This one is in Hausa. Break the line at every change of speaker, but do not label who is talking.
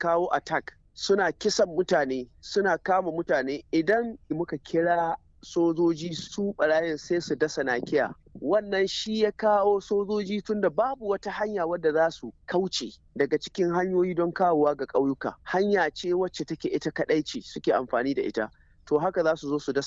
kawo attack, suna kisan mutane, suna kama mutane. Idan muka kira sojoji su ɓarayin sai su dasa nakiya. Wannan shi ya kawo sojoji tunda babu wata hanya wadda za su kauce daga cikin hanyoyi don kawowa ga ƙauyuka. Hanya ce wacce take ita kaɗai ce suke amfani da ita. To haka za su zo su dasa